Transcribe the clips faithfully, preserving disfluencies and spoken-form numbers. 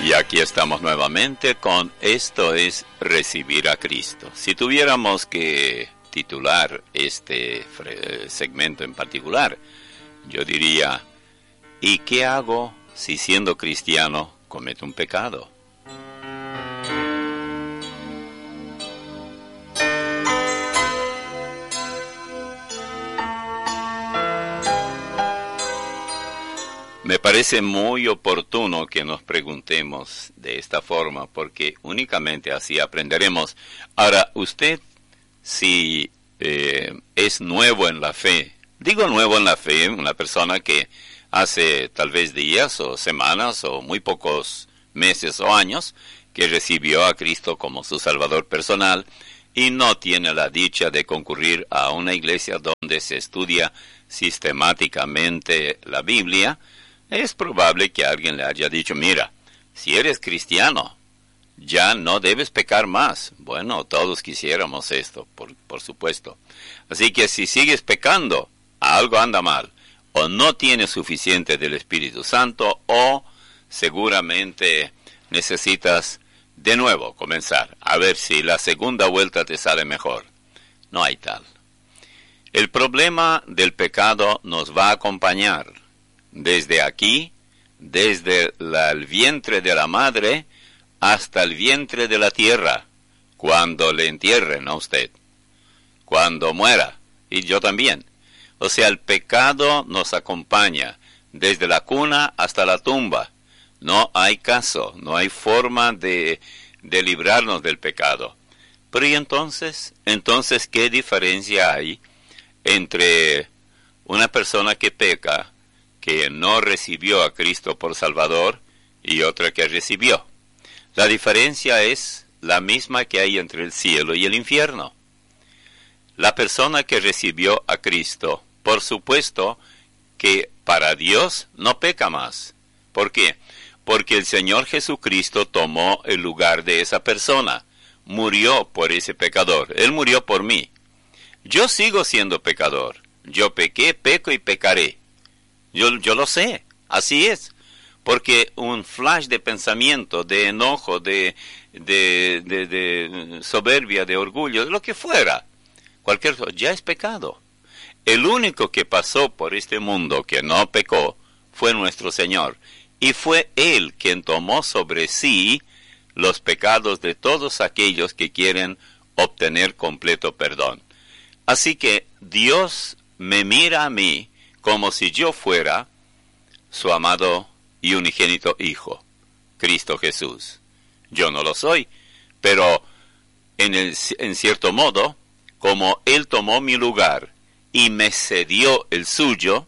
Y aquí estamos nuevamente con Esto es Recibir a Cristo. Si tuviéramos que titular este segmento en particular, yo diría, ¿y qué hago si siendo cristiano cometo un pecado? Me parece muy oportuno que nos preguntemos de esta forma, porque únicamente así aprenderemos. Ahora, usted, si eh, es nuevo en la fe, digo nuevo en la fe, una persona que hace tal vez días o semanas o muy pocos meses o años que recibió a Cristo como su Salvador personal y no tiene la dicha de concurrir a una iglesia donde se estudia sistemáticamente la Biblia, es probable que alguien le haya dicho, mira, si eres cristiano, ya no debes pecar más. Bueno, todos quisiéramos esto, por, por supuesto. Así que si sigues pecando, algo anda mal. O no tienes suficiente del Espíritu Santo, o seguramente necesitas de nuevo comenzar, a ver si la segunda vuelta te sale mejor. No hay tal. El problema del pecado nos va a acompañar desde aquí, desde la, el vientre de la madre, hasta el vientre de la tierra, cuando le entierren a usted, cuando muera, y yo también. O sea, el pecado nos acompaña desde la cuna hasta la tumba. No hay caso, no hay forma de, de librarnos del pecado. Pero ¿y entonces? Entonces, ¿qué diferencia hay entre una persona que peca, que no recibió a Cristo por Salvador, y otra que recibió? La diferencia es la misma que hay entre el cielo y el infierno. La persona que recibió a Cristo, por supuesto que para Dios no peca más. ¿Por qué? Porque el Señor Jesucristo tomó el lugar de esa persona, murió por ese pecador, Él murió por mí. Yo sigo siendo pecador, yo pequé, peco y pecaré. Yo, yo lo sé, así es, porque un flash de pensamiento, de enojo, de, de, de, de soberbia, de orgullo, de lo que fuera, cualquier cosa, ya es pecado. El único que pasó por este mundo que no pecó fue nuestro Señor, y fue Él quien tomó sobre sí los pecados de todos aquellos que quieren obtener completo perdón. Así que Dios me mira a mí como si yo fuera su amado y unigénito Hijo, Cristo Jesús. Yo no lo soy, pero en, el, en cierto modo, como Él tomó mi lugar y me cedió el suyo,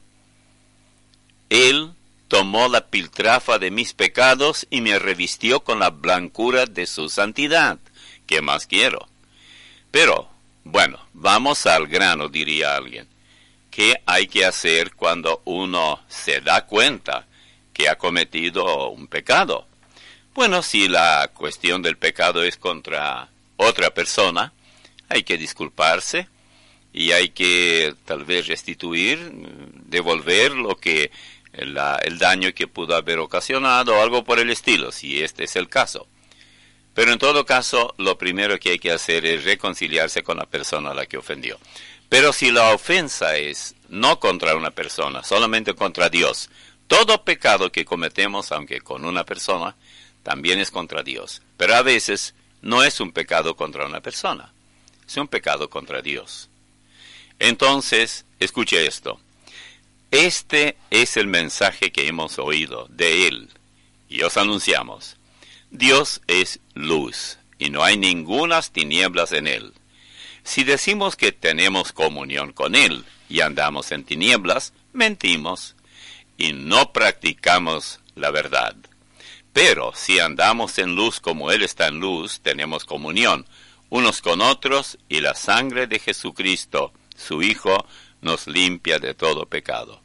Él tomó la piltrafa de mis pecados y me revistió con la blancura de su santidad. ¿Qué más quiero? Pero, bueno, vamos al grano, diría alguien. ¿Qué hay que hacer cuando uno se da cuenta que ha cometido un pecado? Bueno, si la cuestión del pecado es contra otra persona, hay que disculparse y hay que tal vez restituir, devolver lo que la, el daño que pudo haber ocasionado o algo por el estilo, si este es el caso. Pero en todo caso, lo primero que hay que hacer es reconciliarse con la persona a la que ofendió. Pero si la ofensa es no contra una persona, solamente contra Dios, todo pecado que cometemos, aunque con una persona, también es contra Dios. Pero a veces no es un pecado contra una persona, es un pecado contra Dios. Entonces, escuche esto. Este es el mensaje que hemos oído de Él, y os anunciamos. Dios es luz, y no hay ningunas tinieblas en Él. Si decimos que tenemos comunión con Él y andamos en tinieblas, mentimos y no practicamos la verdad. Pero si andamos en luz como Él está en luz, tenemos comunión unos con otros y la sangre de Jesucristo, su Hijo, nos limpia de todo pecado.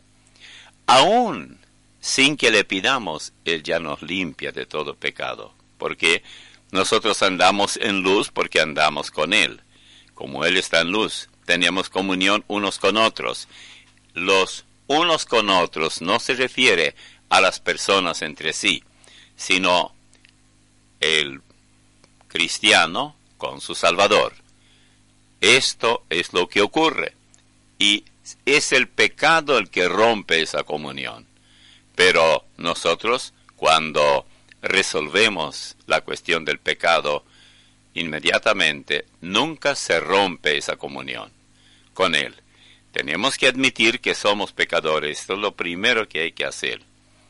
Aún sin que le pidamos, Él ya nos limpia de todo pecado. Porque nosotros andamos en luz porque andamos con Él. Como Él está en luz, tenemos comunión unos con otros. Los unos con otros no se refiere a las personas entre sí, sino el cristiano con su Salvador. Esto es lo que ocurre. Y es el pecado el que rompe esa comunión. Pero nosotros, cuando resolvemos la cuestión del pecado, inmediatamente nunca se rompe esa comunión con Él. Tenemos que admitir que somos pecadores. Esto es lo primero que hay que hacer.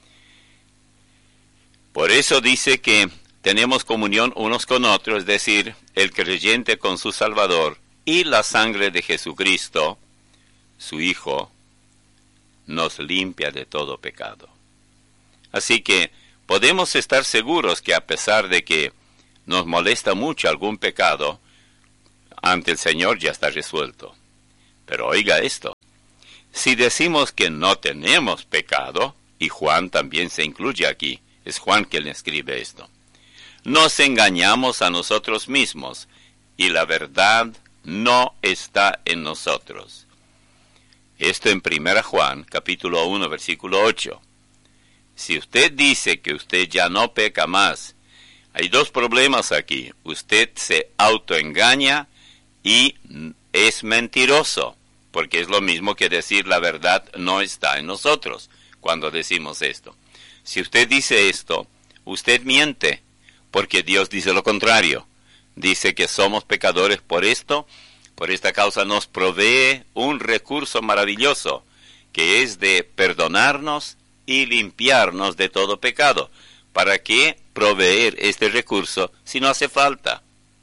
Por eso dice que tenemos comunión unos con otros, es decir, el creyente con su Salvador, y la sangre de Jesucristo, su Hijo, nos limpia de todo pecado. Así que podemos estar seguros que a pesar de que nos molesta mucho algún pecado, ante el Señor ya está resuelto. Pero oiga esto, si decimos que no tenemos pecado, y Juan también se incluye aquí, es Juan quien escribe esto, nos engañamos a nosotros mismos, y la verdad no está en nosotros. Esto en primera Juan, capítulo uno, versículo ocho. Si usted dice que usted ya no peca más, hay dos problemas aquí. Usted se autoengaña y es mentiroso, porque es lo mismo que decir la verdad no está en nosotros cuando decimos esto. Si usted dice esto, usted miente, porque Dios dice lo contrario. Dice que somos pecadores por esto, por esta causa nos provee un recurso maravilloso, que es de perdonarnos y limpiarnos de todo pecado. ¿Para qué proveer este recurso si no hace falta?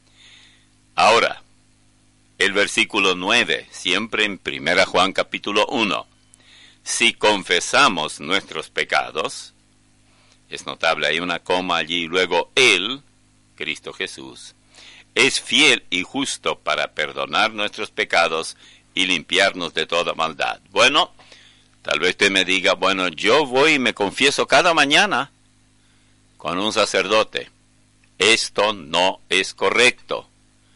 Ahora, el versículo nueve, siempre en primera Juan capítulo uno. Si confesamos nuestros pecados, es notable, hay una coma allí, y luego Él, Cristo Jesús, es fiel y justo para perdonar nuestros pecados y limpiarnos de toda maldad. Bueno, tal vez usted me diga, bueno, yo voy y me confieso cada mañana con un sacerdote. Esto no es correcto,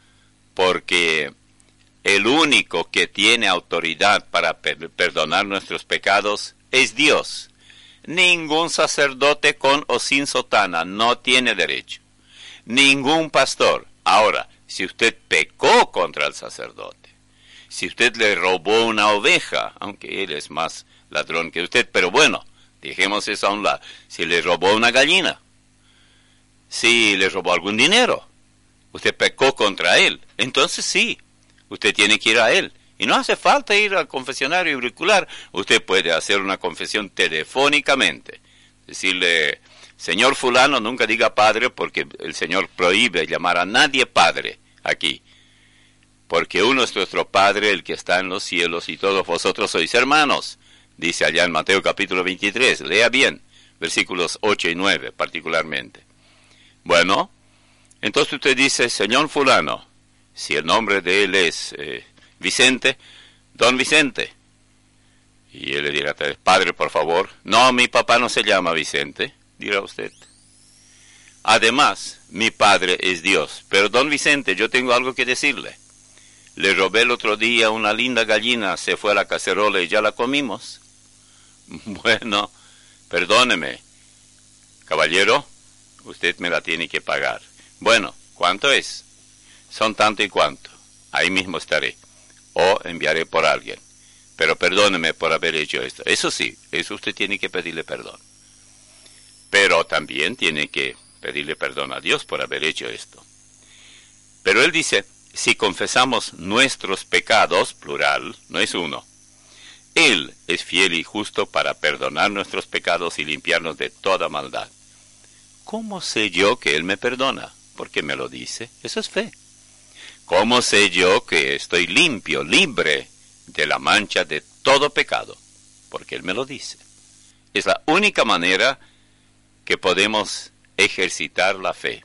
porque el único que tiene autoridad para per- perdonar nuestros pecados es Dios. Ningún sacerdote con o sin sotana no tiene derecho. Ningún pastor. Ahora, si usted pecó contra el sacerdote, si usted le robó una oveja, aunque él es más ladrón que usted, pero bueno, dejemos eso a un lado. Si le robó una gallina, si le robó algún dinero, usted pecó contra él, entonces sí, usted tiene que ir a él. Y no hace falta ir al confesionario auricular, usted puede hacer una confesión telefónicamente, decirle, señor fulano, nunca diga padre, porque el Señor prohíbe llamar a nadie padre aquí. Porque uno es nuestro Padre, el que está en los cielos, y todos vosotros sois hermanos. Dice allá en Mateo capítulo veintitrés, lea bien, versículos ocho y nueve particularmente. Bueno, entonces usted dice, señor fulano, si el nombre de él es eh, Vicente, don Vicente. Y él le dirá, padre, por favor. No, mi papá no se llama Vicente, dirá usted. Además, mi padre es Dios. Pero don Vicente, yo tengo algo que decirle. Le robé el otro día una linda gallina, se fue a la cacerola y ya la comimos. Bueno, perdóneme, caballero, usted me la tiene que pagar. Bueno, ¿cuánto es? Son tanto y cuanto. Ahí mismo estaré. O enviaré por alguien. Pero perdóneme por haber hecho esto. Eso sí, eso usted tiene que pedirle perdón. Pero también tiene que pedirle perdón a Dios por haber hecho esto. Pero él dice, si confesamos nuestros pecados, plural, no es uno, Él es fiel y justo para perdonar nuestros pecados y limpiarnos de toda maldad. ¿Cómo sé yo que Él me perdona? Porque me lo dice. Eso es fe. ¿Cómo sé yo que estoy limpio, libre de la mancha de todo pecado? Porque Él me lo dice. Es la única manera que podemos ejercitar la fe.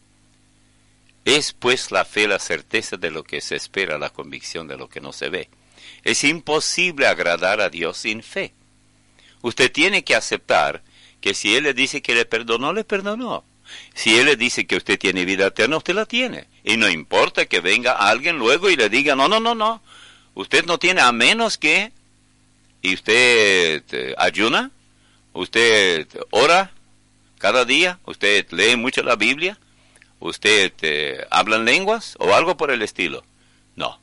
Es pues la fe la certeza de lo que se espera, la convicción de lo que no se ve. Es imposible agradar a Dios sin fe. Usted tiene que aceptar que si Él le dice que le perdonó, le perdonó. Si Él le dice que usted tiene vida eterna, usted la tiene. Y no importa que venga alguien luego y le diga, no, no, no, no. Usted no tiene a menos que... Y usted eh, ayuna, usted ora cada día, usted lee mucho la Biblia. ¿Usted eh, habla en lenguas o algo por el estilo? No.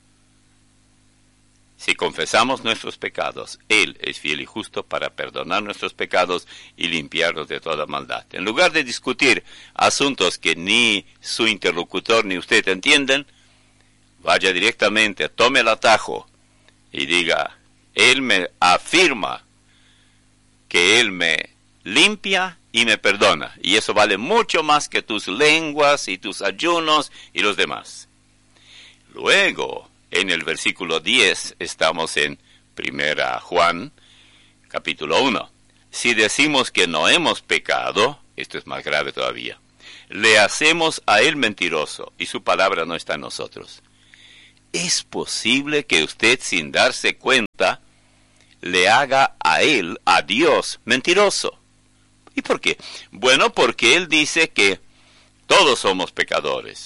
Si confesamos nuestros pecados, Él es fiel y justo para perdonar nuestros pecados y limpiarlos de toda maldad. En lugar de discutir asuntos que ni su interlocutor ni usted entienden, vaya directamente, tome el atajo y diga, Él me afirma que Él me limpia y me perdona. Y eso vale mucho más que tus lenguas y tus ayunos y los demás. Luego, en el versículo diez, estamos en Primera Juan, capítulo uno. Si decimos que no hemos pecado, esto es más grave todavía, le hacemos a Él mentiroso y su palabra no está en nosotros. ¿Es posible que usted, sin darse cuenta, le haga a Él, a Dios, mentiroso? ¿Y por qué? Bueno, porque Él dice que todos somos pecadores.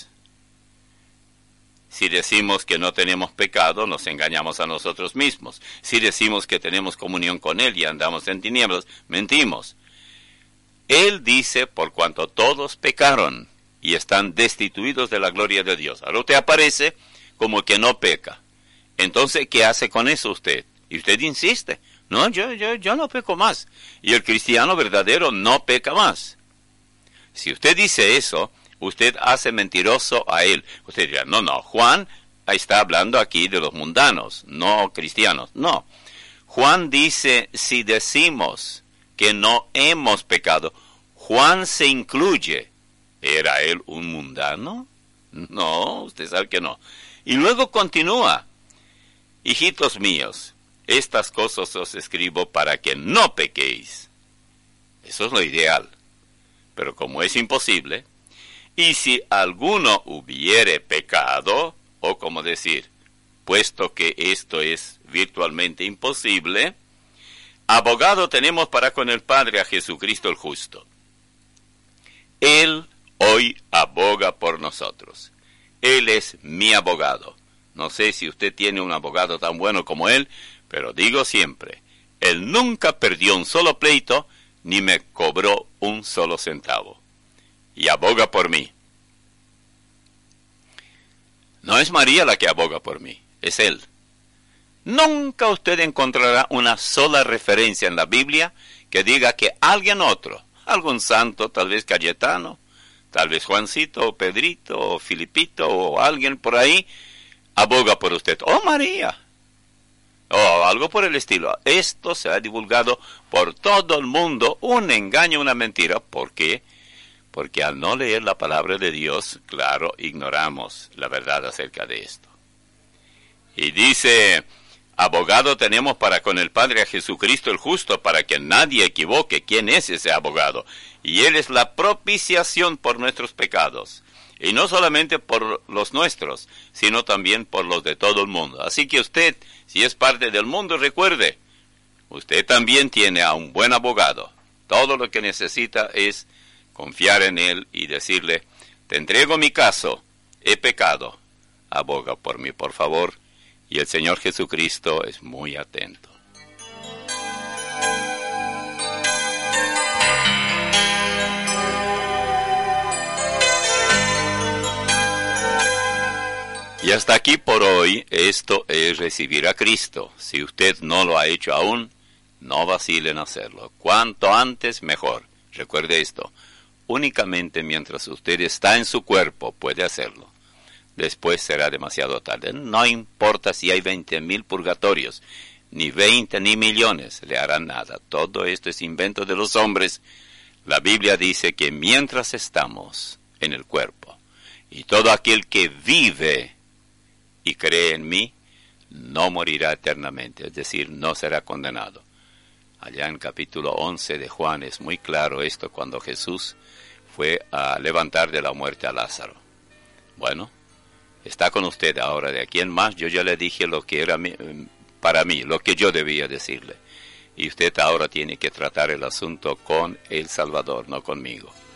Si decimos que no tenemos pecado, nos engañamos a nosotros mismos. Si decimos que tenemos comunión con Él y andamos en tinieblas, mentimos. Él dice, por cuanto todos pecaron y están destituidos de la gloria de Dios. Ahora usted aparece como que no peca. Entonces, ¿qué hace con eso usted? Y usted insiste, no, yo, yo, yo no peco más. Y el cristiano verdadero no peca más. Si usted dice eso, usted hace mentiroso a Él. Usted dirá, no, no, Juan está hablando aquí de los mundanos, no cristianos. No, Juan dice, si decimos que no hemos pecado, Juan se incluye. ¿Era él un mundano? No, usted sabe que no. Y luego continúa, hijitos míos, estas cosas os escribo para que no pequéis. Eso es lo ideal. Pero como es imposible, y si alguno hubiere pecado, o como decir, puesto que esto es virtualmente imposible, abogado tenemos para con el Padre a Jesucristo el justo. Él hoy aboga por nosotros. Él es mi abogado. No sé si usted tiene un abogado tan bueno como él, pero digo siempre, él nunca perdió un solo pleito, ni me cobró un solo centavo. Y aboga por mí. No es María la que aboga por mí, es Él. Nunca usted encontrará una sola referencia en la Biblia que diga que alguien otro, algún santo, tal vez Cayetano, tal vez Juancito, o Pedrito, o Filipito, o alguien por ahí, aboga por usted. ¡Oh, María! O algo por el estilo. Esto se ha divulgado por todo el mundo, un engaño, una mentira. ¿Por qué? Porque al no leer la palabra de Dios, claro, ignoramos la verdad acerca de esto. Y dice, abogado tenemos para con el Padre a Jesucristo el justo, para que nadie equivoque quién es ese abogado. Y Él es la propiciación por nuestros pecados. Y no solamente por los nuestros, sino también por los de todo el mundo. Así que usted, si es parte del mundo, recuerde, usted también tiene a un buen abogado. Todo lo que necesita es confiar en Él y decirle, te entrego mi caso, he pecado, aboga por mí, por favor. Y el Señor Jesucristo es muy atento. Y hasta aquí por hoy, esto es recibir a Cristo. Si usted no lo ha hecho aún, no vacile en hacerlo. Cuanto antes, mejor. Recuerde esto, únicamente mientras usted está en su cuerpo puede hacerlo. Después será demasiado tarde. No importa si hay veinte mil purgatorios, ni veinte ni millones, le harán nada. Todo esto es invento de los hombres. La Biblia dice que mientras estamos en el cuerpo, y todo aquel que vive y cree en mí, no morirá eternamente, es decir, no será condenado. Allá en capítulo once de Juan es muy claro esto cuando Jesús fue a levantar de la muerte a Lázaro. Bueno, está con usted ahora, de aquí en más, yo ya le dije lo que era mi, para mí, lo que yo debía decirle. Y usted ahora tiene que tratar el asunto con el Salvador, no conmigo.